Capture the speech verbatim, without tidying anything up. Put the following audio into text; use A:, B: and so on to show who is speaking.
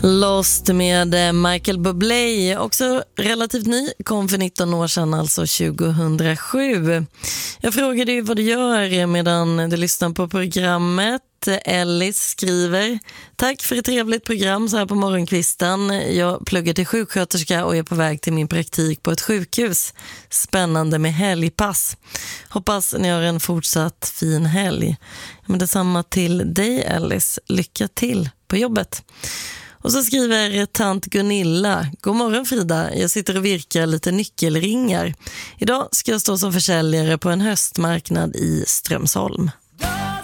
A: Lost med Michael Bublé, också relativt ny, kom för nitton år sedan, alltså tjugohundrasju. Jag frågade ju vad du gör medan du lyssnar på programmet. Ellis skriver: tack för ett trevligt program så här på morgonkvisten. Jag pluggar till sjuksköterska och är på väg till min praktik på ett sjukhus. Spännande med helgpass. Hoppas ni har en fortsatt fin helg. Men detsamma till dig, Ellis. Lycka till på jobbet. Och så skriver tant Gunilla: god morgon Frida, jag sitter och virkar lite nyckelringar. Idag ska jag stå som försäljare på en höstmarknad i Strömsholm.